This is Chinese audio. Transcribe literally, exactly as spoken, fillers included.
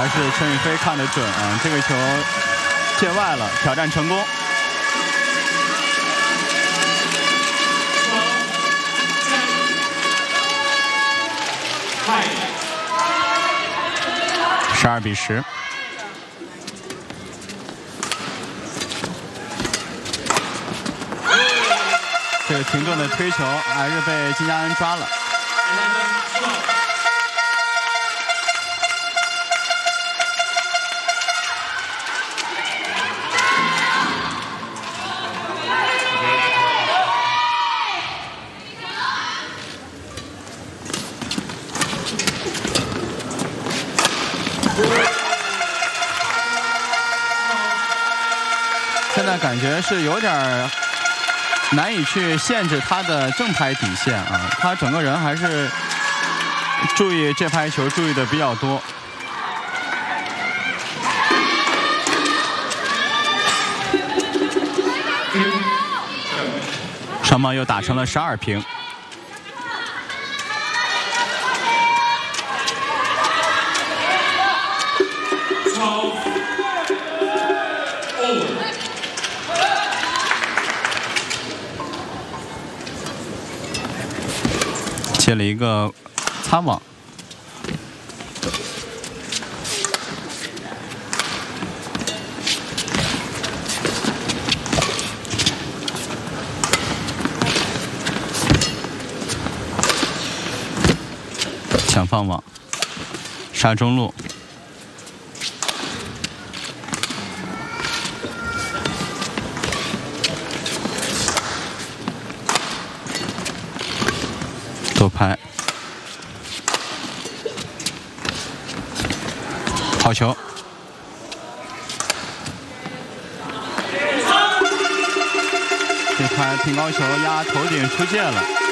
还是陈宇飞看得准啊！这个球界外了，挑战成功。十二比十。这个停顿的推球还是被金佳恩抓了。现在感觉是有点难以去限制他的正拍底线啊，他整个人还是注意这拍球注意的比较多。双方又打成了十二平。接了一个擦网，抢放网，杀中路。多拍，好球！这拍平高球压头顶出界了。